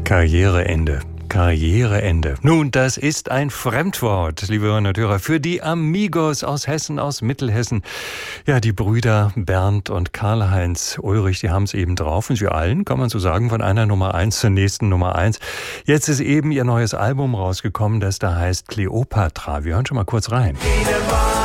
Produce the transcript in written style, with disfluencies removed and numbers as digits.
Karriereende. Karriereende. Nun, das ist ein Fremdwort, liebe Hörerinnen und Hörer, für die Amigos aus Hessen, aus Mittelhessen. Ja, die Brüder Bernd und Karl-Heinz Ulrich, die haben es eben drauf. Und sie allen, kann man so sagen, von einer Nummer 1 zur nächsten Nummer 1. Jetzt ist eben ihr neues Album rausgekommen, das da heißt Kleopatra. Wir hören schon mal kurz rein.